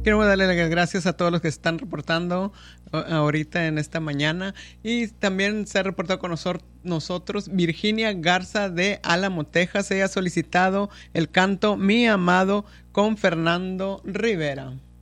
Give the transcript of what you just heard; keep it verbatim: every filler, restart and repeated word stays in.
Quiero darle las gracias a todos los que están reportando ahorita en esta mañana. Y también se ha reportado con nosotros Virginia Garza de Álamo, Texas. Ella ha solicitado el canto Mi Amado con Fernando Rivera.